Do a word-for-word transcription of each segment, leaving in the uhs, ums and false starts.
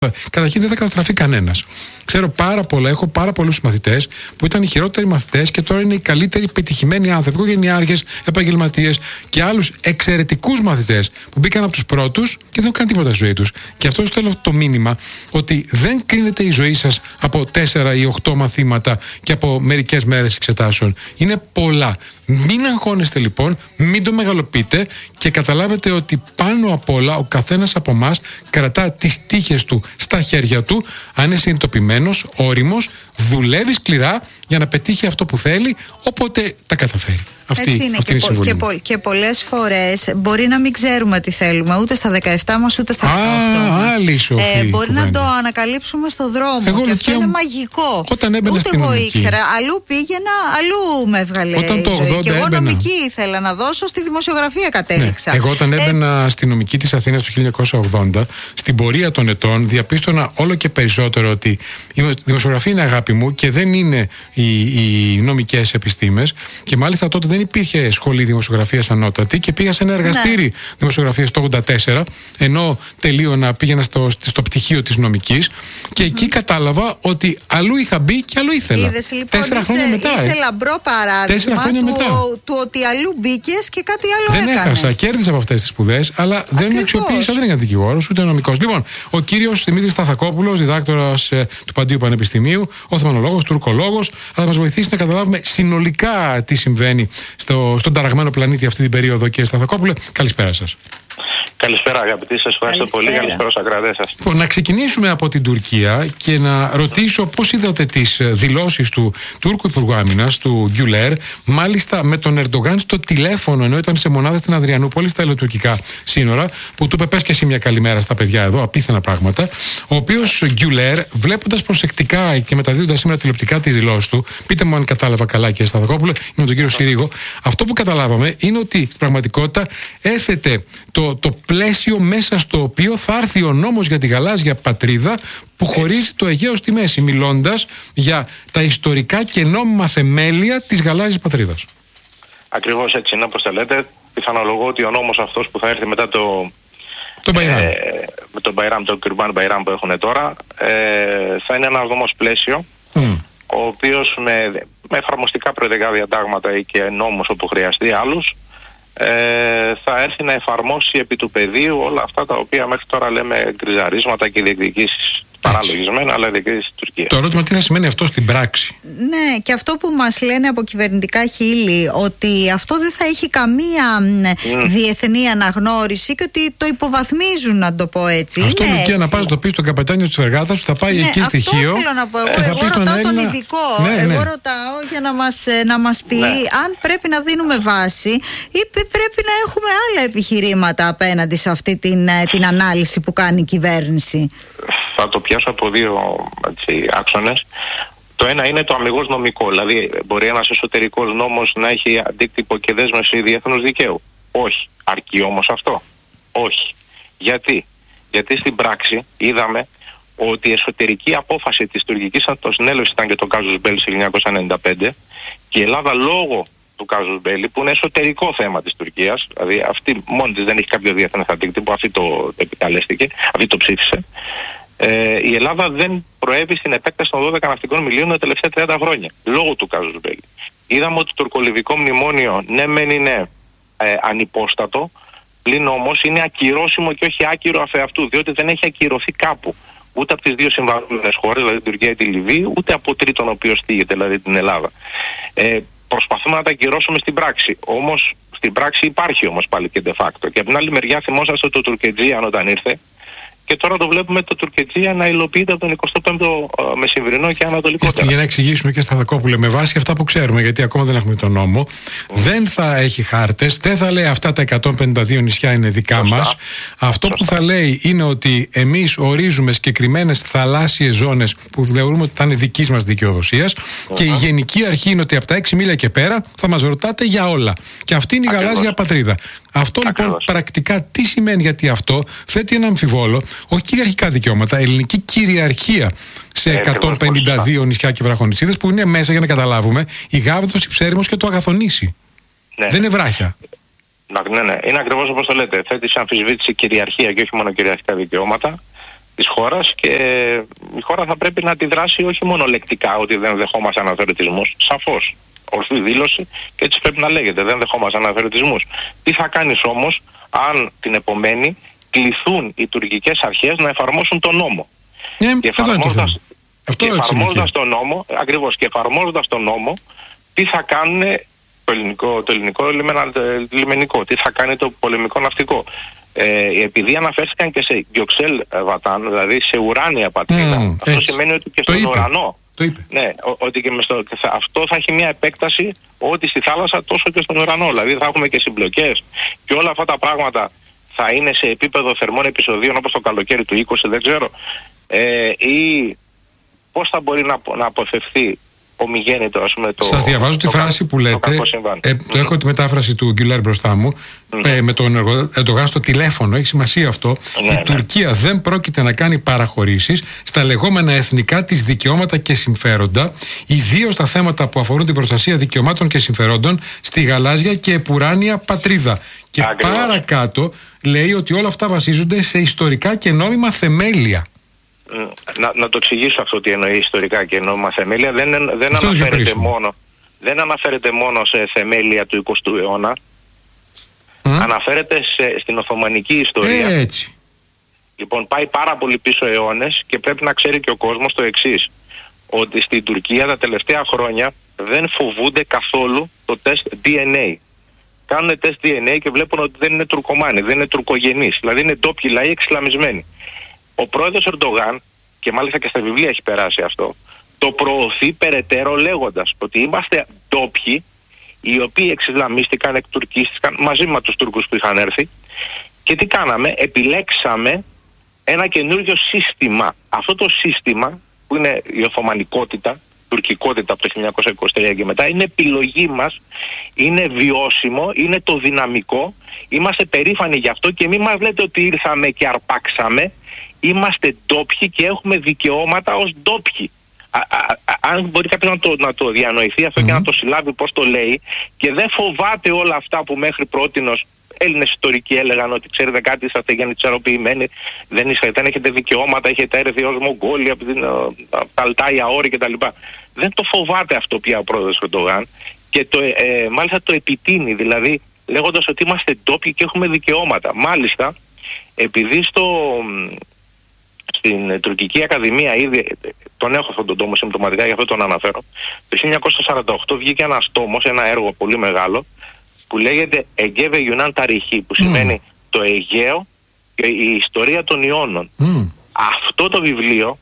Καταρχήν δεν θα καταστραφεί κανένας. Ξέρω πάρα πολλά, έχω πάρα πολλούς μαθητές που ήταν οι χειρότεροι μαθητές και τώρα είναι οι καλύτεροι πετυχημένοι άνθρωποι, οικογενειάρχες, επαγγελματίες και άλλους εξαιρετικούς μαθητές που μπήκαν από τους πρώτους και δεν έχουν κάνει τίποτα στη ζωή τους. Και αυτό σου θέλω το μήνυμα ότι δεν κρίνεται η ζωή σας από τέσσερα ή οκτώ μαθήματα και από μερικές μέρες εξετάσεων. Είναι πολλά. Μην αγχώνεστε λοιπόν, μην το μεγαλοποιείτε και καταλάβετε ότι πάνω απ' όλα ο καθένας από εμάς κρατά τις τύχες του στα χέρια του, αν είναι συνειδητοποιημένος, όριμος, δουλεύει σκληρά για να πετύχει αυτό που θέλει, όποτε τα καταφέρει. Αυτή, Έτσι είναι. αυτή και, είναι πο, και, πο, και πολλές φορές μπορεί να μην ξέρουμε τι θέλουμε ούτε στα δεκαεπτά μας ούτε στα δεκαοκτώ μας. Άλλη σοφή, ε, μπορεί κουβέντα. να το ανακαλύψουμε στο δρόμο. Εγώ, και αυτό μου, είναι μαγικό. Όταν έμπαινα ούτε στην εγώ νομική. ήξερα. Αλλού πήγαινα, αλλού με έβγαλε Όταν η το ζωή. Και εγώ έμπαινα. νομική ήθελα να δώσω, στη δημοσιογραφία κατέληξα. Ναι. Εγώ όταν έμπαινα ε, στη νομική της Αθήνας το χίλια εννιακόσια ογδόντα, στην πορεία των ετών διαπίστωνα όλο και περισσότερο ότι η δημοσιογραφία είναι αγάπη μου και δεν είναι οι, οι νομικές επιστήμες. Και μάλιστα τότε δεν υπήρχε σχολή δημοσιογραφίας ανώτατη και πήγα σε ένα εργαστήρι ναι. δημοσιογραφίας το ογδόντα τέσσερα, ενώ τελείωνα, πήγαινα στο, στο πτυχίο της νομικής και mm-hmm. εκεί κατάλαβα ότι αλλού είχα μπει και αλλού ήθελα. Είδες, λοιπόν, Τέσσερα είσαι, χρόνια μετά. Είσαι λαμπρό παράδειγμα του, του, του ότι αλλού μπήκες και κάτι άλλο δεν έκανες. Δεν έχασα, κέρδισα από αυτές τις σπουδές, αλλά Ακριβώς. δεν αξιοποίησα, δεν έγινα δικηγόρος ούτε νομικός. Λοιπόν, ο κύριος Δημήτρης Σταθακόπουλος, διδάκτορας ε, του Παντίου Πανεπιστημίου, οθωμανολόγος, τουρκολόγος, θα μας βοηθήσει να καταλάβουμε συνολικά τι συμβαίνει στο, στον ταραγμένο πλανήτη αυτή την περίοδο. Κύριε Σταθακόπουλε, καλησπέρα σας. Καλησπέρα αγαπητοί, σας ευχαριστώ πολύ. Καλησπέρα στους ακροατές σας. Λοιπόν, να ξεκινήσουμε από την Τουρκία και να ρωτήσω πώς είδατε τις δηλώσεις του Τούρκου Υπουργού Άμυνας, του Γκιουλέρ, μάλιστα με τον Ερντογάν στο τηλέφωνο, ενώ ήταν σε μονάδα στην Αδριανούπολη, στα ελληνοτουρκικά σύνορα, που του είπε πες και εσύ μια καλημέρα στα παιδιά εδώ, απίθανα πράγματα. Ο οποίος Γκιουλέρ, βλέποντας προσεκτικά και μεταδίδοντας σήμερα τηλεοπτικά τις δηλώσεις του, πείτε μου αν κατάλαβα καλά, κύριε Σταθακόπουλε, με τον κύριο Συρίγο, αυτό που καταλάβαμε είναι ότι στην πραγματικότητα έθετε το, το πλαίσιο μέσα στο οποίο θα έρθει ο νόμος για τη γαλάζια πατρίδα που χωρίζει το Αιγαίο στη μέση, μιλώντας για τα ιστορικά και νόμιμα θεμέλια της γαλάζιας πατρίδας. Ακριβώς έτσι είναι, όπως τα λέτε. Πιθανολογώ ότι ο νόμος αυτός που θα έρθει μετά το, το Μπαϊράμ, ε, με τον Μπαϊράμ, τον Κουρμπάν Μπαϊράμ που έχουν τώρα, ε, θα είναι ένας νόμος πλαίσιο, mm. ο οποίος με, με εφαρμοστικά προεδρικά διατάγματα ή και νόμους όπου χρειαστεί άλλους, Ε, θα έρθει να εφαρμόσει επί του πεδίου όλα αυτά τα οποία μέχρι τώρα λέμε γκριζαρίσματα και διεκδικήσεις παραλογισμένα, αλλά διεκδικήσεις της Τουρκίας. Το ερώτημα τι θα σημαίνει αυτό στην πράξη. Ναι, και αυτό που μας λένε από κυβερνητικά χείλη, ότι αυτό δεν θα έχει καμία mm. διεθνή αναγνώριση και ότι το υποβαθμίζουν, να το πω έτσι. Αυτό είναι είναι έτσι. να πας το πεις στον καπετάνιο της φρεγάτας σου, θα πάει ναι, εκεί στοιχείο. Αυτό θέλω να πω. Εγώ, εγώ ρωτάω τον Έλληνα... ειδικό. Ναι, ναι. Εγώ ρωτάω για να μας, να μας πει ναι. αν πρέπει να δίνουμε βάση ή πρέπει να έχουμε άλλα επιχειρήματα απέναντι σε αυτή την, την ανάλυση που κάνει η κυβέρνηση. Θα το πιάσω από δύο έτσι, άξονες. Το ένα είναι το αμιγώς νομικό, δηλαδή μπορεί ένας εσωτερικός νόμος να έχει αντίκτυπο και δέσμευση διεθνούς δικαίου. Όχι. Αρκεί όμως αυτό? Όχι. Γιατί? Γιατί στην πράξη είδαμε ότι η εσωτερική απόφαση της τουρκικής αυτοσυνέλευσης ήταν και το Casus Belli του χίλια εννιακόσια ενενήντα πέντε και η Ελλάδα λόγω του Casus Belli, που είναι εσωτερικό θέμα της Τουρκίας, δηλαδή αυτή μόνη της δεν έχει κάποιο διεθνές αντίκτυπο, αυτή το, το επικαλέστηκε, αυτή το ψήφισε. Ε, η Ελλάδα δεν προέβη στην επέκταση των δώδεκα ναυτικών μιλίων τα τελευταία τριάντα χρόνια, λόγω του Casus Belli. Είδαμε ότι το τουρκολιβικό μνημόνιο ναι μεν είναι ε, ανυπόστατο, πλην όμως είναι ακυρώσιμο και όχι άκυρο αφεαυτού, διότι δεν έχει ακυρωθεί κάπου. Ούτε από τις δύο συμβαλόμενες χώρες, δηλαδή την Τουρκία ή τη Λιβύη, ούτε από τρίτον ο οποίος θίγεται, δηλαδή την Ελλάδα. Ε, προσπαθούμε να τα ακυρώσουμε στην πράξη. Όμως στην πράξη υπάρχει όμως πάλι και de facto. Και από την άλλη μεριά θυμόσαστε το Τουρκετζίαν όταν ήρθε. Και τώρα το βλέπουμε το Τουρκετζία να υλοποιείται από τον εικοστό πέμπτο μεσημβρινό και ανατολικότερα. Για να εξηγήσουμε και Σταθακόπουλε, με βάση αυτά που ξέρουμε, γιατί ακόμα δεν έχουμε τον νόμο, mm. δεν θα έχει χάρτες, δεν θα λέει αυτά τα εκατόν πενήντα δύο νησιά είναι δικά μας. Αυτό Σωστά. που θα λέει είναι ότι εμείς ορίζουμε συγκεκριμένες θαλάσσιες ζώνες που θεωρούμε ότι θα είναι δικής μας δικαιοδοσίας mm. και η γενική αρχή είναι ότι από τα έξι μίλια και πέρα θα μας ρωτάτε για όλα. Και αυτή είναι η Ακριβώς. γαλάζια πατρίδα. Αυτό Ακριβώς. λοιπόν πρακτικά τι σημαίνει? Γιατί αυτό θέτει ένα αμφιβόλο, όχι κυριαρχικά δικαιώματα, ελληνική κυριαρχία σε εκατόν πενήντα δύο νησιά και βραχονησίδες που είναι μέσα, για να καταλάβουμε, η Γάβδος, η Ψέριμος και το Αγαθονήσι. Ναι. Δεν είναι βράχια. Ναι, ναι, είναι ακριβώς όπως το λέτε. Θέτει σε αμφισβήτηση κυριαρχία και όχι μόνο κυριαρχικά δικαιώματα. της χώρας, και η χώρα θα πρέπει να αντιδράσει όχι μόνο λεκτικά ότι δεν δεχόμαστε αναθεωρητισμούς, σαφώς, ορθή δήλωση και έτσι πρέπει να λέγεται, δεν δεχόμαστε αναθεωρητισμούς. Τι θα κάνεις όμως αν την επομένη κληθούν οι τουρκικές αρχές να εφαρμόσουν τον νόμο? Yeah, και εφαρμόζοντας, και εφαρμόζοντας τον νόμο, ακριβώς, και εφαρμόζοντας τον νόμο, τι θα κάνουν το ελληνικό, το ελληνικό λιμενικό, τι θα κάνει το πολεμικό ναυτικό? Ε, επειδή αναφέρθηκαν και σε Γιοξέλ Βατάν, δηλαδή σε ουράνια πατρίδα, mm, αυτό έτσι σημαίνει ότι και στον ουρανό. Το είπε. Ναι, ότι και με στο, αυτό θα έχει μια επέκταση ό,τι στη θάλασσα τόσο και στον ουρανό. Δηλαδή θα έχουμε και συμπλοκές και όλα αυτά τα πράγματα θα είναι σε επίπεδο θερμών επεισοδίων όπως το καλοκαίρι του είκοσι, δεν ξέρω. Ε, ή πώς θα μπορεί να, να αποφευθεί ομιγέννητο, ας πούμε, το... Σας διαβάζω τη φράση που λέτε, ε, το έχω τη μετάφραση του Γκουλάρ μπροστά μου, mm-hmm. ε, με τον Ερντογάν στο τηλέφωνο, έχει σημασία αυτό. Ναι, η ναι. Τουρκία δεν πρόκειται να κάνει παραχωρήσεις στα λεγόμενα εθνικά της δικαιώματα και συμφέροντα, ιδίως στα θέματα που αφορούν την προστασία δικαιωμάτων και συμφερόντων στη γαλάζια και επουράνια πατρίδα. Και Ακριβώς. παρακάτω λέει ότι όλα αυτά βασίζονται σε ιστορικά και νόμιμα θεμέλια. Να, να το εξηγήσω αυτό τι εννοεί ιστορικά και νόμιμα θεμέλια. Δεν, δεν, αναφέρεται μόνο, δεν αναφέρεται μόνο σε θεμέλια του εικοστού αιώνα. Mm. Αναφέρεται σε, στην Οθωμανική ιστορία. Ε, έτσι. Λοιπόν, πάει πάρα πολύ πίσω αιώνες και πρέπει να ξέρει και ο κόσμος το εξής. Ότι στην Τουρκία τα τελευταία χρόνια δεν φοβούνται καθόλου το τεστ ντι εν έι. Κάνουν τεστ ντι εν έι και βλέπουν ότι δεν είναι τουρκομάνοι, δεν είναι τουρκογενείς. Δηλαδή είναι ντόπιοι λαοί εξισλαμισμένοι. Ο πρόεδρος Ερντογάν, και μάλιστα και στα βιβλία έχει περάσει αυτό, το προωθεί περαιτέρω λέγοντας ότι είμαστε ντόπιοι οι οποίοι εξισλαμίστηκαν, εκτουρκίστηκαν μαζί με τους Τούρκους που είχαν έρθει, και τι κάναμε? Επιλέξαμε ένα καινούργιο σύστημα. Αυτό το σύστημα που είναι η Οθωμανικότητα, τουρκικότητα από το χίλια εννιακόσια είκοσι τρία και μετά, είναι επιλογή μας, είναι βιώσιμο, είναι το δυναμικό, είμαστε περήφανοι γι' αυτό και μην μας λέτε ότι ήρθαμε και αρπάξαμε. Είμαστε ντόπιοι και έχουμε δικαιώματα ως ντόπιοι. Α, α, α, αν μπορεί κάποιος να το, να το διανοηθεί αυτό mm. και να το συλλάβει πώς το λέει, και δεν φοβάται όλα αυτά που μέχρι πρότινος Έλληνες ιστορικοί έλεγαν ότι ξέρετε κάτι, είσαστε γενιτσαροποιημένοι, δεν, είσαστε, δεν έχετε δικαιώματα, έχετε έρθει ως Μογγόλοι από την Αλτάια Όρη κτλ. Δεν το φοβάται αυτό πια ο πρόεδρος Ερντογάν και το, ε, μάλιστα το επιτείνει, δηλαδή λέγοντας ότι είμαστε ντόπιοι και έχουμε δικαιώματα. Μάλιστα, επειδή στο... στην Τουρκική Ακαδημία ήδη τον έχω αυτόν τον τόμο συμπτωματικά, γι' αυτό τον αναφέρω. Το χίλια εννιακόσια σαράντα οκτώ βγήκε ένας τόμος, ένα έργο πολύ μεγάλο, που λέγεται Αιγαίου Ιουνάν Ταριχή, που mm. σημαίνει το Αιγαίο και η ιστορία των Ιώνων. Mm. Αυτό το βιβλίο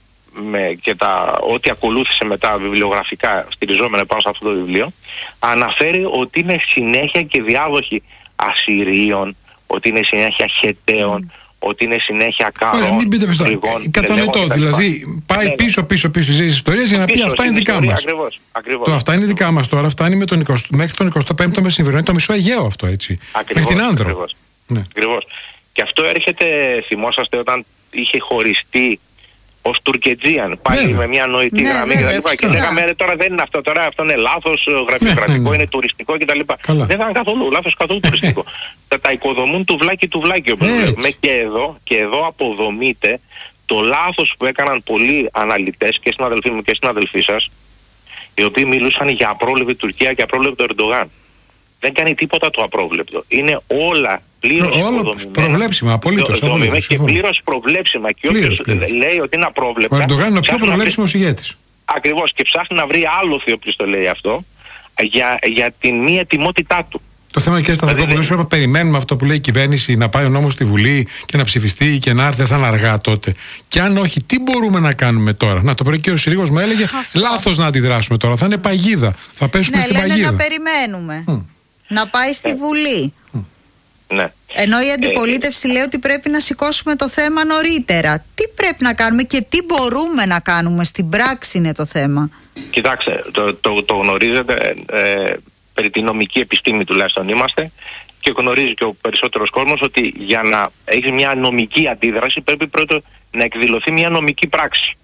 με, και τα, ό,τι ακολούθησε μετά βιβλιογραφικά στηριζόμενα πάνω σε αυτό το βιβλίο, αναφέρει ότι είναι συνέχεια και διάδοχη Ασσυρίων, ότι είναι συνέχεια Χεταίων, mm. ότι είναι συνέχεια Καρών, μην πείτε Τριγών. Κατανοητό, δηλαδή πάει ναι, πίσω πίσω πίσω στις ιστορίες για να πει αυτά είναι δικά μας. Ακριβώς, ακριβώς. Το αυτά είναι δικά μας τώρα, φτάνει με τον εικοστό, μέχρι τον εικοστό πέμπτο μεσημβρινό, είναι το μισό Αιγαίο αυτό, έτσι. Ακριβώς, μέχρι την Άνδρο. Ακριβώς. Ναι. Ακριβώς. Και αυτό έρχεται, θυμόσαστε, όταν είχε χωριστεί ως Τουρκετζίαν, πάλι βέβαια. Με μια νοητή ναι, γραμμή ναι, κτλ. Και λέγαμε ρε, τώρα δεν είναι αυτό, τώρα αυτό είναι λάθος γραφειοκρατικό, ναι, ναι, ναι. είναι τουριστικό κτλ. Δεν ήταν καθόλου λάθος, καθόλου τουριστικό. τα, τα οικοδομούν του βλάκι του βλάκι, όπως βλέπουμε. Και εδώ, και εδώ αποδομείται το λάθος που έκαναν πολλοί αναλυτές και συναδελφοί μου και συναδελφοί σας, οι οποίοι μιλούσαν για απρόβλεπτη Τουρκία και απρόβλεπτο Ερντογάν. Δεν κάνει τίποτα το απρόβλεπτο. Είναι όλα πλήρως υποδομημένα. Προβλέψιμα, απολύτως. Και πλήρως προβλέψιμα. Και όποιος λέει ότι είναι απρόβλεπτα. Ο Ερντογάν είναι ο πιο προβλέψιμος ηγέτης. Ακριβώς. Και ψάχνει να βρει άλοθη όποιος το λέει αυτό για, για την μη ετοιμότητά του. Το θέμα, κύριε Σταυρακόπουλο, πρέπει να περιμένουμε αυτό που λέει η κυβέρνηση, να πάει ο νόμος στη Βουλή και να ψηφιστεί και να έρθει, δεν θα είναι αργά τότε. Και αν όχι, τι μπορούμε να κάνουμε τώρα? Να, το πρωί και ο Συρίγος μου έλεγε λάθος να αντιδράσουμε τώρα. Θα είναι παγίδα. Θα πέσουμε ναι, στην λένε παγίδα. Να περιμένουμε. Mm. Να πάει στη Βουλή. Mm. Ναι. Ενώ η αντιπολίτευση ε, λέει ότι πρέπει να σηκώσουμε το θέμα νωρίτερα. Τι πρέπει να κάνουμε και τι μπορούμε να κάνουμε στην πράξη είναι το θέμα. Κοιτάξτε, το, το, το γνωρίζετε, ε, περί τη νομική επιστήμη τουλάχιστον είμαστε, και γνωρίζει και ο περισσότερος κόσμος ότι για να έχει μια νομική αντίδραση πρέπει πρώτα να εκδηλωθεί μια νομική πράξη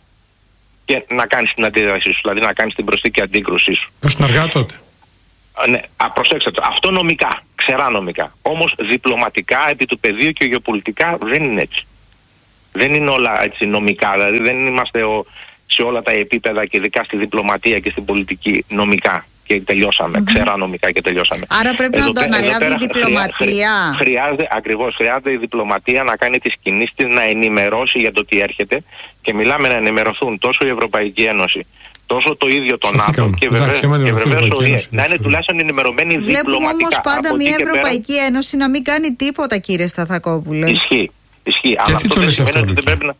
και να κάνεις την αντίδρασή σου, δηλαδή να κάνεις την προσθήκη αντίκρουσή σου. Πώς είναι αργά τότε? Ναι, α, προσέξτε το. Αυτό νομικά, ξερά νομικά. Όμως διπλωματικά, επί του πεδίου και γεωπολιτικά δεν είναι έτσι. Δεν είναι όλα έτσι νομικά, δηλαδή δεν είμαστε ο, σε όλα τα επίπεδα και ειδικά στη διπλωματία και στην πολιτική νομικά και τελειώσαμε, mm-hmm. ξέρα νομικά και τελειώσαμε. Άρα πρέπει εδώ, να το αναλάβει η διπλωματία. Χρειά, χρειάζεται, ακριβώς, χρειάζεται η διπλωματία να κάνει τις κινήσεις της, να ενημερώσει για το τι έρχεται και μιλάμε να ενημερωθούν τόσο η Ευρωπαϊκή Ένωση, τόσο το ίδιο το ΝΑΤΟ και βεβαίως ο ΙΕ. Να είναι τουλάχιστον ενημερωμένοι διπλωματικά. Βλέπουμε όμως πάντα μια Ευρωπαϊκή πέρα... Ένωση να μην κάνει τίποτα, κύριε Σταθακόπουλε. Ισχύει. Ισχύει. Αλλά αυτό δεν σημαίνει ότι δεν πρέπει να.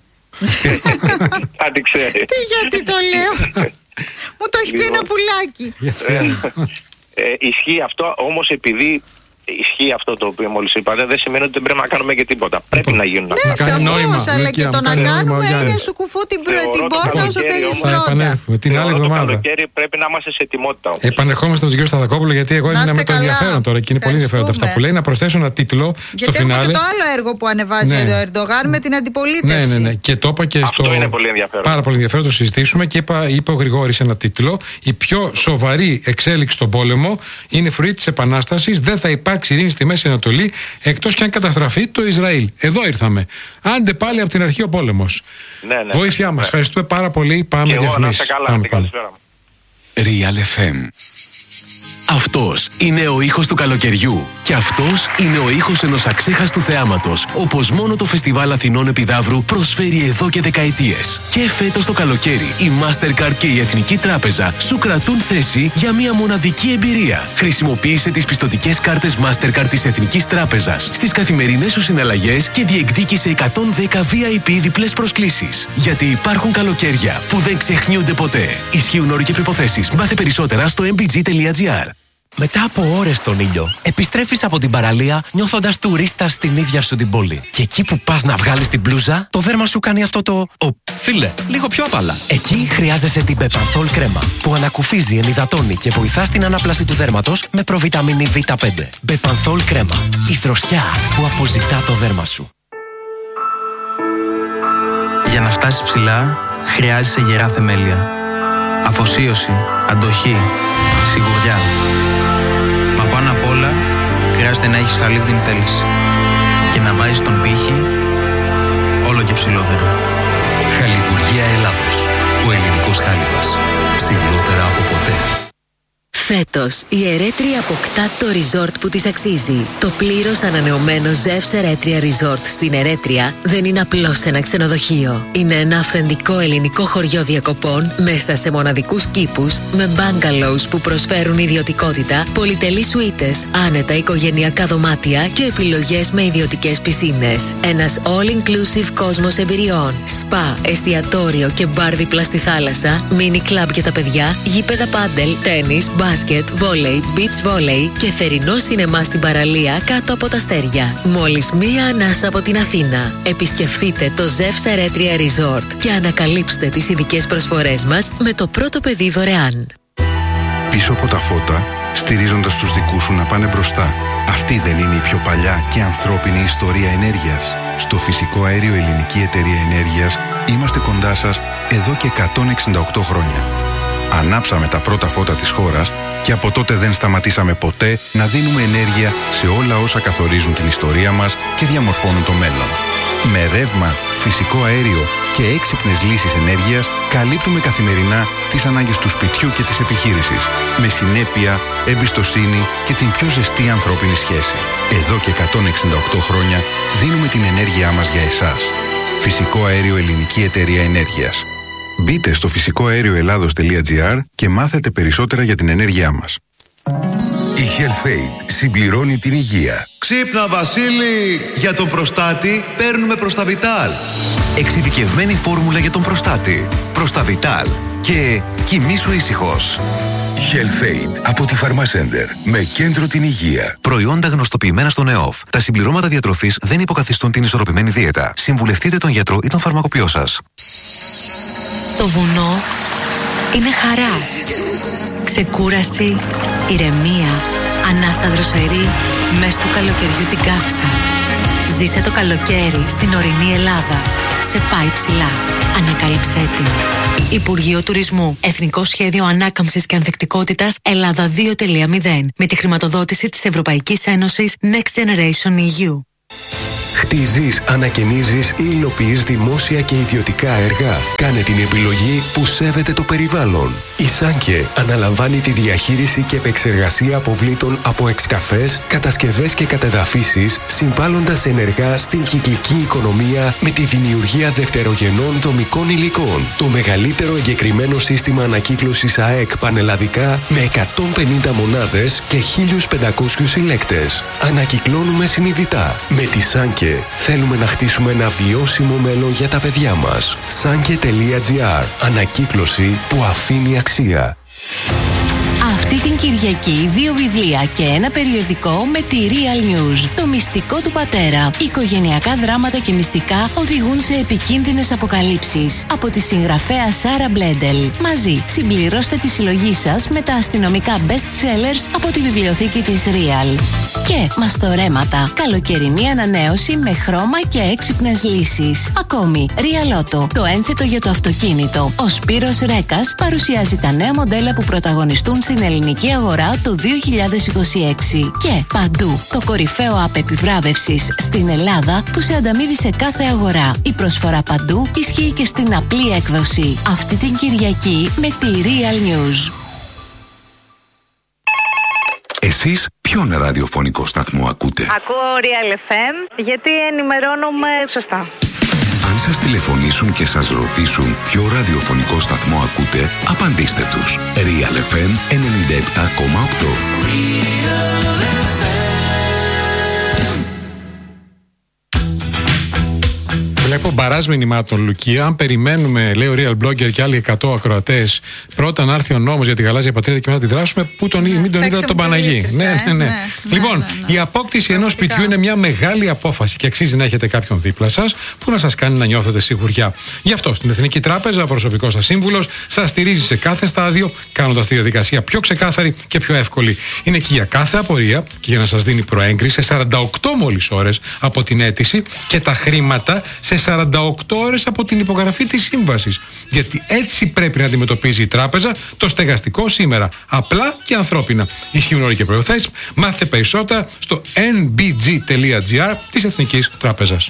Κάτι ξέρει. Τι, γιατί το λέω. Μου το έχει πει ένα πουλάκι. Ισχύει αυτό, όμως επειδή ισχύει αυτό το οποίο μόλις είπατε, δεν σημαίνει ότι δεν πρέπει να κάνουμε και τίποτα. Πρέπει να γίνουν. Ναι, σαφώς, αλλά και το να κάνουμε είναι στο κουφού την πόρτα όσο θέλεις πρώτα. Την άλλη εβδομάδα. Το καλοκαίρι πρέπει να είμαστε σε ετοιμότητα. Επανερχόμαστε με τον κύριο Σταθακόπουλο, γιατί εγώ έμεινα με το ενδιαφέρον τώρα και είναι πολύ ενδιαφέροντα αυτά που λέει. Να προσθέσω ένα τίτλο στο φινάλε. Γιατί έχουμε και το άλλο έργο που ανεβάζει ο Ερντογάν με την αντιπολίτευση. Ναι, ναι, ναι. Και το είπα και στο. Αυτό είναι πολύ ενδιαφέρον. Πάρα πολύ ενδιαφέρον, το συζητήσουμε και είπε ο Γρηγόρης ένα τίτλο. Η πιο σοβαρή εξέλιξη στον πόλεμο είναι φρουρή της Επανάστασης. Δεν θα υπάρξει ειρήνη στη Μέση Ανατολή εκτός και αν καταστραφεί το Ισραήλ. Εδώ ήρθαμε. Άντε πάλι από την αρχή ο πόλεμος. Ναι, ναι. Βοήθειά μας. Ναι. Ευχαριστούμε πάρα πολύ. Πάμε διαφημίσεις. Πάμε, πάμε. Real εφ εμ. Αυτός είναι ο ήχος του καλοκαιριού. Και αυτός είναι ο ήχος ενός αξέχαστου θεάματος, όπως μόνο το Φεστιβάλ Αθηνών Επιδαύρου προσφέρει εδώ και δεκαετίες. Και φέτος το καλοκαίρι, η Mastercard και η Εθνική Τράπεζα σου κρατούν θέση για μια μοναδική εμπειρία. Χρησιμοποίησε τις πιστωτικές κάρτες Mastercard της Εθνικής Τράπεζας στις καθημερινές σου συναλλαγές και διεκδίκησε εκατόν δέκα βι άι πι διπλές προσκλήσεις. Γιατί υπάρχουν καλοκαίρια που δεν ξεχνιούνται ποτέ. Ισχύουν όροι και προϋποθέσεις. Μάθε περισσότερα στο εμ μπι τζι τελεία τζι άρ. Μετά από ώρες στον ήλιο, επιστρέφεις από την παραλία νιώθοντας τουρίστας στην ίδια σου την πόλη. Και εκεί που πας να βγάλεις την μπλούζα, το δέρμα σου κάνει αυτό το «Ω, φίλε, λίγο πιο απαλά». Εκεί χρειάζεσαι την Μπεπανθόλ κρέμα, που ανακουφίζει, ενυδατώνει και βοηθά στην ανάπλαση του δέρματος με προβιταμίνη βι πέντε. Μπεπανθόλ κρέμα, η δροσιά που αποζητά το δέρμα σου. Για να φτάσεις ψηλά, χρειάζεσαι γερά θεμέλια. Αφοσίωση, αντοχή, σιγουριά. Μα πάνω απ' όλα, χρειάζεται να έχεις χαλίβδιν θέληση και να βάζεις τον πύχη όλο και ψηλότερα. Χαλιβουργία Ελλάδος. Ο ελληνικός χάλιβας. Ψηλότερα από ποτέ. Φέτος, η Ερέτρια αποκτά το resort που της αξίζει. Το πλήρως ανανεωμένο Ζεύς Ερέτρια Resort στην Ερέτρια δεν είναι απλώς ένα ξενοδοχείο. Είναι ένα αυθεντικό ελληνικό χωριό διακοπών μέσα σε μοναδικούς κήπους με bungalows που προσφέρουν ιδιωτικότητα, πολυτελείς σουίτες, άνετα οικογενειακά δωμάτια και επιλογές με ιδιωτικές πισίνες. Ένας all-inclusive κόσμος εμπειριών. Σπα, εστιατόριο και μπαρ δίπλα στη θάλασσα, mini club για τα παιδιά, γήπεδα πάντελ, τένις, μπάσκετ, βόλεϊ, beach volley και θερινό σινεμά στην παραλία κάτω από τα αστέρια. Μόλις μία ανάσα από την Αθήνα. Επισκεφτείτε το Ζεύς Ερέτρια Resort και ανακαλύψτε τις ειδικές προσφορές μας με το πρώτο παιδί δωρεάν. Πίσω από τα φώτα, στηρίζοντας τους δικούς σου να πάνε μπροστά. Αυτή δεν είναι η πιο παλιά και ανθρώπινη ιστορία ενέργειας? Στο Φυσικό Αέριο Ελληνική Εταιρεία Ενέργειας είμαστε κοντά σας εδώ και εκατόν εξήντα οκτώ χρόνια. Ανάψαμε τα πρώτα φώτα της χώρας και από τότε δεν σταματήσαμε ποτέ να δίνουμε ενέργεια σε όλα όσα καθορίζουν την ιστορία μας και διαμορφώνουν το μέλλον. Με ρεύμα, φυσικό αέριο και έξυπνες λύσεις ενέργειας καλύπτουμε καθημερινά τις ανάγκες του σπιτιού και της επιχείρησης. Με συνέπεια, εμπιστοσύνη και την πιο ζεστή ανθρώπινη σχέση. Εδώ και εκατόν εξήντα οκτώ χρόνια δίνουμε την ενέργειά μας για εσάς. Φυσικό Αέριο Ελληνική Εταιρεία Ενέργειας. Μπείτε στο φυσικό αέριο ελλάδος τελεία τζι άρ και μάθετε περισσότερα για την ενέργειά μας. Η HealthAid συμπληρώνει την υγεία. Ξύπνα Βασίλη! Για τον προστάτη παίρνουμε Προσταβιτάλ. Εξειδικευμένη φόρμουλα για τον προστάτη. Προσταβιτάλ. Και κοιμήσου ήσυχος. HealthAid από τη Pharmacenter με κέντρο την υγεία. Προϊόντα γνωστοποιημένα στον ΕΟΦ. Τα συμπληρώματα διατροφής δεν υποκαθιστούν την ισορροπημένη δίαιτα. Συμβουλευτείτε τον γιατρό ή τον φαρμακοποιό σας. Το βουνό είναι χαρά, ξεκούραση, ηρεμία, ανάσα δροσερή, μες του καλοκαιριού την καύσα. Ζήσε το καλοκαίρι στην ορεινή Ελλάδα. Σε πάει ψηλά. Ανακάλυψέ την. Υπουργείο Τουρισμού. Εθνικό Σχέδιο Ανάκαμψης και Ανθεκτικότητας Ελλάδα δύο κόμμα μηδέν. Με τη χρηματοδότηση της Ευρωπαϊκής Ένωσης Next Generation ι γιου. Χτίζεις, ανακαινίζεις ή υλοποιείς δημόσια και ιδιωτικά έργα. Κάνε την επιλογή που σέβεται το περιβάλλον. Η Σάνκε αναλαμβάνει τη διαχείριση και επεξεργασία αποβλήτων από εξκαφές, κατασκευές και κατεδαφίσεις, συμβάλλοντας ενεργά στην κυκλική οικονομία με τη δημιουργία δευτερογενών δομικών υλικών. Το μεγαλύτερο εγκεκριμένο σύστημα ανακύκλωσης ΑΕΚ πανελλαδικά με εκατόν πενήντα μονάδες και χίλιους πεντακόσιους συλλέκτες. Ανακυκλώνουμε συνειδητά. Με τη Σάνκε θέλουμε να χτίσουμε ένα βιώσιμο μέλλον για τα παιδιά μας. Σάνκε τελεία τζι άρ. Ανακύκλωση που αφήνει αξία. Αυτή την Κυριακή δύο βιβλία και ένα περιοδικό με τη Real News. Το μυστικό του πατέρα. Οικογενειακά δράματα και μυστικά οδηγούν σε επικίνδυνες αποκαλύψεις. Από τη συγγραφέα Σάρα Μπλέντελ. Μαζί συμπληρώστε τη συλλογή σας με τα αστυνομικά best sellers από τη βιβλιοθήκη της Real. Και μαστορέματα. Καλοκαιρινή ανανέωση με χρώμα και έξυπνες λύσεις. Ακόμη, Real Auto. Το ένθετο για το αυτοκίνητο. Ο Σπύρος Ρέκας παρουσιάζει τα νέα μοντέλα που πρωταγωνιστούν στην ελληνική αγορά το δύο χιλιάδες είκοσι έξι. Και παντού το κορυφαίο app επιβράβευσης στην Ελλάδα που σε ανταμείβει σε κάθε αγορά. Η προσφορά παντού ισχύει και στην απλή έκδοση. Αυτή την Κυριακή με τη Real News. Εσείς ποιον ραδιοφωνικό σταθμό ακούτε? Ακούω Real εφ εμ γιατί ενημερώνομαι σωστά. Αν σας τηλεφωνήσουν και σας ρωτήσουν ποιο ραδιοφωνικό σταθμό ακούτε, απαντήστε τους. Real εφ εμ ενενήντα επτά κόμμα οκτώ. Βλέπω μπαράζ μηνυμάτων, Λουκία. Αν περιμένουμε, λέει ο Real Blogger και άλλοι εκατό ακροατές, πρώτα να έρθει ο νόμος για τη γαλάζια πατρίδα και μετά να τη δράσουμε, που τον, μην τον είδατε τον Παναγί. Ναι, ναι, ναι. ναι. Λοιπόν, ναι, ναι, ναι. η απόκτηση ενός σπιτιού είναι μια μεγάλη απόφαση και αξίζει να έχετε κάποιον δίπλα σας που να σας κάνει να νιώθετε σιγουριά. Γι' αυτό στην Εθνική Τράπεζα, ο προσωπικός σας σύμβουλος σας στηρίζει σε κάθε στάδιο, κάνοντας τη διαδικασία πιο ξεκάθαρη και πιο εύκολη. Είναι εκεί για κάθε απορία και για να σας δίνει προέγκριση σε σαράντα οκτώ μόλις ώρες από την αίτηση και τα χρήματα σε σαράντα οκτώ ώρες από την υπογραφή της σύμβασης. Γιατί έτσι πρέπει να αντιμετωπίζει η τράπεζα το στεγαστικό σήμερα. Απλά και ανθρώπινα. Ισχύουν όροι και προϋποθέσεις. Μάθετε περισσότερα στο εν μπι τζι τελεία τζι άρ της Εθνικής Τράπεζας.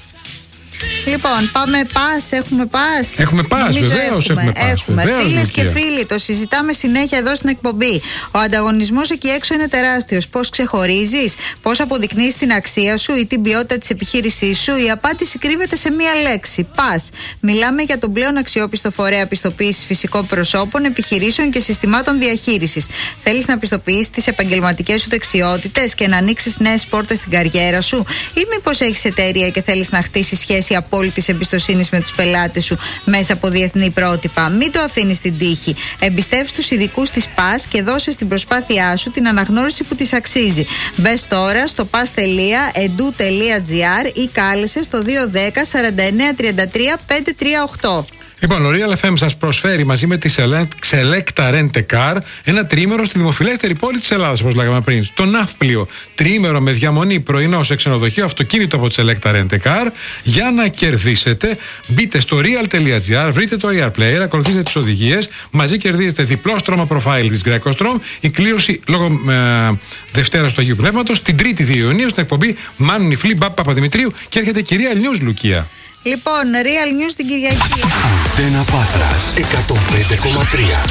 Λοιπόν, πάμε πας, έχουμε πας. Έχουμε πας, βεβαίως έχουμε πας. Φίλες και φίλοι, το συζητάμε συνέχεια εδώ στην εκπομπή. Ο ανταγωνισμός εκεί έξω είναι τεράστιος. Πώς ξεχωρίζεις, πώς αποδεικνύεις την αξία σου ή την ποιότητα της επιχείρησής σου? Η απάντηση κρύβεται σε μία λέξη. Πας. Μιλάμε για τον πλέον αξιόπιστο φορέα πιστοποίησης φυσικών προσώπων, επιχειρήσεων και συστημάτων διαχείρισης. Θέλεις να πιστοποιήσεις τις επαγγελματικές σου δεξιότητες και να ανοίξεις νέες πόρτες στην καριέρα σου? Ή μήπως έχεις εταιρεία και θέλεις να χτίσεις σχέση απόλυτης εμπιστοσύνης με τους πελάτες σου μέσα από διεθνή πρότυπα? Μην το αφήνεις στην τύχη. Εμπιστεύεις τους ειδικούς της ΠΑΣ και δώσε στην προσπάθειά σου την αναγνώριση που της αξίζει. Μπες τώρα στο πας τελεία εντού τελεία τζι άρ ή κάλεσε στο δύο δέκα σαράντα εννέα τριάντα τρία πεντακόσια τριάντα οκτώ. Λοιπόν, ο Real εφ εμ σας προσφέρει μαζί με τη Selecta Rent a Car ένα τρίμερο στη δημοφιλέστερη πόλη της Ελλάδας, όπως λέγαμε πριν. Το Ναύπλιο. Τρίμερο με διαμονή πρωινό σε ξενοδοχείο, αυτοκίνητο από τη Selecta Rent a Car. Για να κερδίσετε, μπείτε στο real τελεία τζι άρ, βρείτε το Real Player, ακολουθήστε τις οδηγίες. Μαζί κερδίζετε διπλό στρώμα προφάιλ της GrecoStrom, η κλήρωση λόγω ε, Δευτέρας του Αγίου Πνεύματος, την Τρίτη δύο Ιουνίου στην εκπομπή Μάνου Νιφλή Μπαπ Παπαδημητρίου και έρχεται κυρία News, Λουκία. Λοιπόν, Real News την Κυριακή. Αντένα Πάτρας εκατόν πέντε κόμμα τρία.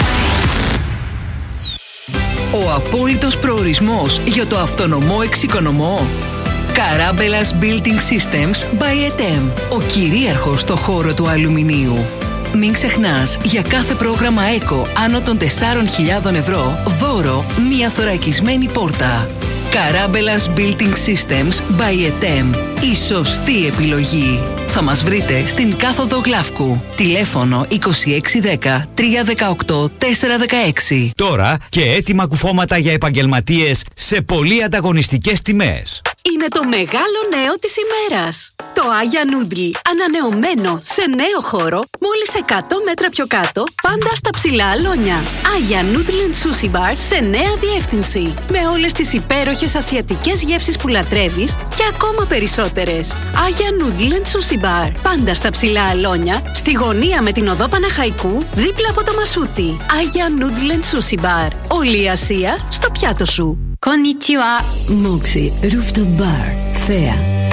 Ο απόλυτος προορισμός για το αυτονομό εξοικονομό. Καράμπελας Building Systems by ΕΤΕΜ. Ο κυρίαρχος στο χώρο του αλουμινίου. Μην ξεχνάς, για κάθε πρόγραμμα ΕΚΟ άνω των τεσσάρων χιλιάδων ευρώ, δώρο μία θωρακισμένη πόρτα. Καράμπελας Building Systems by ΕΤΕΜ. Η σωστή επιλογή. Θα μας βρείτε στην κάθοδο Γλαύκου. Τηλέφωνο είκοσι έξι δέκα τριακόσια δεκαοκτώ τετρακόσια δεκαέξι. Τώρα και έτοιμα κουφώματα για επαγγελματίες σε πολύ ανταγωνιστικές τιμές. Είναι το μεγάλο νέο της ημέρας. Το Άγια Νούντλ, ανανεωμένο σε νέο χώρο, μόλις εκατό μέτρα πιο κάτω, πάντα στα ψηλά αλόνια. Άγια Νούντλ and Sushi Bar σε νέα διεύθυνση. Με όλες τις υπέροχες ασιατικές γεύσεις που λατρεύεις και ακόμα περισσότερες. Άγια Νούντλ and Sushi Bar, πάντα στα ψηλά αλόνια, στη γωνία με την οδό Παναχαϊκού, δίπλα από το Μασούτι. Άγια Νούντλ and Sushi Bar. Όλη η Ασία στο πιάτο σου. Konnichiwa. Moxie Rooftop Bar. Θέα.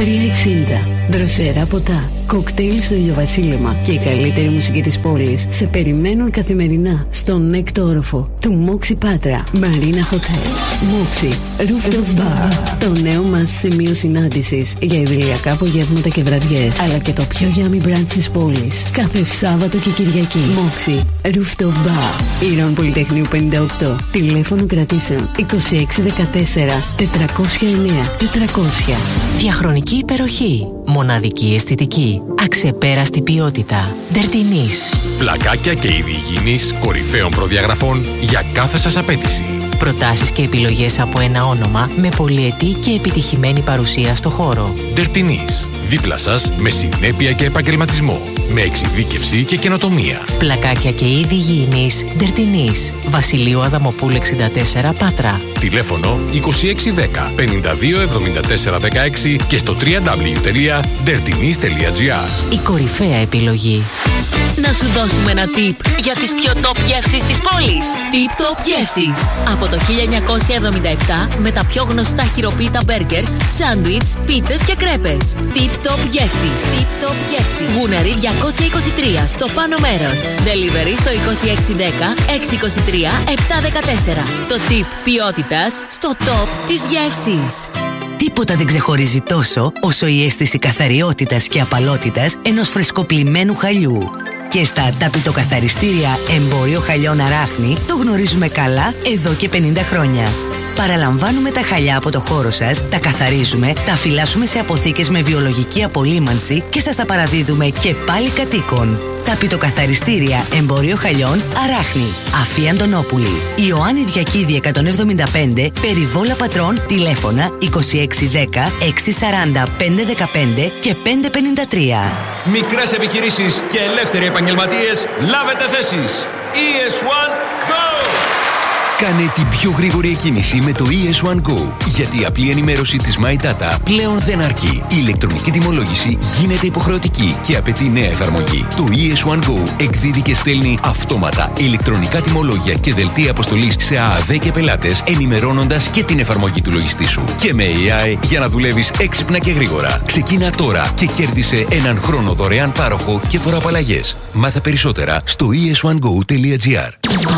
τριακόσια εξήντα. Δροσερά ποτά, κοκτέιλ στο ηλιοβασίλεμα και η καλύτερη μουσική της πόλης σε περιμένουν καθημερινά στον έκτο όροφο του Μόξι Πάτρα Marina Hotel. Μόξι Rooftop Bar. Το νέο μας σημείο συνάντησης για ιδηλιακά απογεύματα και βραδιές, αλλά και το πιο yummy brunch της πόλης. Κάθε Σάββατο και Κυριακή. Μόξι Rooftop Bar. Ήρων Πολυτεχνείου πενήντα οκτώ. Τηλέφωνο κρατήσεων είκοσι έξι δεκατέσσερα τετρακόσια εννέα τετρακόσια. Διαχρονική υπεροχή. Μοναδική αισθητική. Αξεπέραστη ποιότητα. Ντερτινής. Πλακάκια και είδη υγιεινής κορυφαίων προδιαγραφών για κάθε σας απέτηση. Προτάσεις και επιλογές από ένα όνομα με πολυετή και επιτυχημένη παρουσία στο χώρο. Ντερτινής. Δίπλα σας με συνέπεια και επαγγελματισμό. Με εξειδίκευση και καινοτομία. Πλακάκια και είδη υγιεινής. Ντερτινής. Βασιλείου Αδαμοπούλου εξήντα τέσσερα Πάτρα. Τηλέφωνο είκοσι έξι δέκα πενήντα δύο εβδομήντα τέσσερα δεκαέξι και στο double-u double-u double-u τελεία ντερτινής τελεία τζι άρ. Η κορυφαία επιλογή. Να σου δώσουμε ένα tip για τις πιο top γεύσεις της πόλης. Tip Top Γεύσεις. Από το χίλια εννιακόσια εβδομήντα επτά με τα πιο γνωστά χειροποίητα μπέργκερς, σάντουιτς, πίτες και κρέπες. Tip Top Γεύσεις. Tip Top Γεύσεις. Γουναρί διακόσια είκοσι τρία στο πάνω μέρος. Delivery στο είκοσι έξι δέκα έξι είκοσι τρία επτά δεκατέσσερα. Το tip ποιότητας στο top της γεύσης. Τίποτα δεν ξεχωρίζει τόσο όσο η αίσθηση καθαριότητας και απαλότητας ενός φρεσκοπλημμένου χαλιού. Και στα ταπητοκαθαριστήρια Εμπόριο Χαλιών Αράχνη το γνωρίζουμε καλά εδώ και πενήντα χρόνια. Παραλαμβάνουμε τα χαλιά από το χώρο σας, τα καθαρίζουμε, τα φυλάσσουμε σε αποθήκες με βιολογική απολύμανση και σας τα παραδίδουμε και πάλι κατοίκων. Ταπητοκαθαριστήρια Εμπόριο Χαλιών Αράχνη. Αφή Αντωνόπουλη. Ιωάννη Διακίδη εκατόν εβδομήντα πέντε, Περιβόλα Πατρών, τηλέφωνα είκοσι έξι δέκα έξι σαράντα πέντε δεκαπέντε και πέντε πενήντα τρία. Μικρές επιχειρήσεις και ελεύθεροι επαγγελματίες, λάβετε θέσεις. ι ες one Go! Κάνε την πιο γρήγορη εκκίνηση με το ι ες one Go. Γιατί η απλή ενημέρωση της My Data πλέον δεν αρκεί. Η ηλεκτρονική τιμολόγηση γίνεται υποχρεωτική και απαιτεί νέα εφαρμογή. Το ι ες one Go εκδίδει και στέλνει αυτόματα ηλεκτρονικά τιμολόγια και δελτία αποστολής σε ΑΑΔ και πελάτες, ενημερώνοντας και την εφαρμογή του λογιστή σου. Και με έι άι για να δουλεύεις έξυπνα και γρήγορα. Ξεκίνα τώρα και κέρδισε έναν χρόνο δωρεάν πάροχο και φοροαπαλλαγές. Μάθε περισσότερα στο ι ες one go τελεία τζι άρ.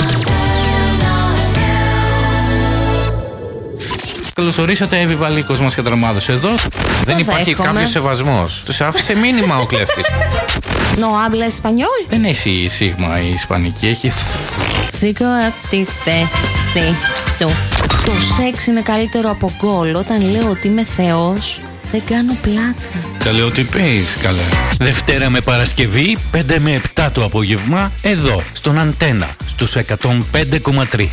Καλωσορίσατε, Εύη μας καταρμάδος εδώ. Το δεν υπάρχει κάποιο σεβασμός. Τους άφησε μήνυμα ο κλέφτης. No habla español. Δεν έχει σίγμα η ισπανική, έχει. Σήκω απ' τη θέση σου. Το σεξ είναι καλύτερο από γκολ. Όταν λέω ότι είμαι θεός, δεν κάνω πλάκα. Καλέ, ό,τι πεις, καλέ. Δευτέρα με Παρασκευή, πέντε με επτά το απόγευμα, εδώ, στον Αντένα, στους εκατόν πέντε κόμμα τρία.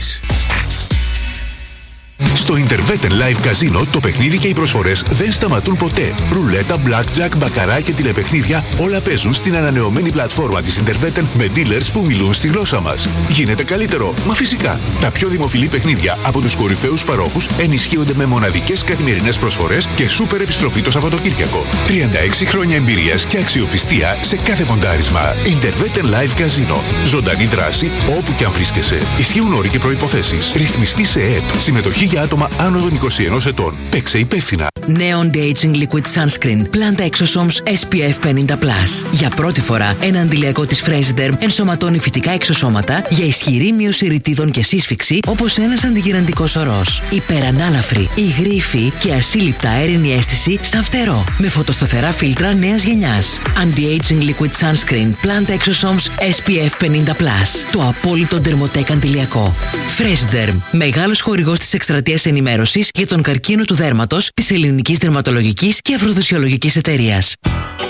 Στο Interveten Live Casino το παιχνίδι και οι προσφορές δεν σταματούν ποτέ. Ρουλέτα, blackjack, μπακαρά και τηλεπαιχνίδια όλα παίζουν στην ανανεωμένη πλατφόρμα της Interveten με dealers που μιλούν στη γλώσσα μας. Γίνεται καλύτερο, μα φυσικά. Τα πιο δημοφιλή παιχνίδια από τους κορυφαίους παρόχους ενισχύονται με μοναδικές καθημερινές προσφορές και σούπερ επιστροφή το Σαββατοκύριακο. τριάντα έξι χρόνια εμπειρίας και αξιοπιστία σε κάθε ποντάρισμα. Interveten Live Casino. Ζωντανή δράση όπου και αν βρίσκεσαι. Ισχύουν όροι και προϋποθέσεις. Ρυθμιστή σε ΕΕΠ. Συμμετοχή για άτομα άνω των είκοσι ενός ετών. Παίξε υπεύθυνα. Νέο Anti-Aging Liquid Sunscreen Planta Exosomes ες πι εφ πενήντα πλας. Για πρώτη φορά, ένα αντιλιακό της Freshderm ενσωματώνει φυτικά εξωσώματα για ισχυρή μείωση ρητίδων και σύσφυξη, όπως ένας αντιγυραντικός ορός. Υπερανάλαφρη, υγρήφη και ασύλληπτα αέρινη αίσθηση σαν φτερό. Με φωτοστοθερά φίλτρα νέας γενιάς. Anti-Aging Liquid Sunscreen Planta Exosomes ες πι εφ πενήντα πλας. Το απόλυτο ντερμοτέκ αντιλιακό. Freshderm. Μεγάλος χορηγός της εκστρατείας ενημέρωσης για τον καρκίνο του δέρματος της Ελληνικής Δερματολογικής και Αφροδοσιολογικής Εταιρείας.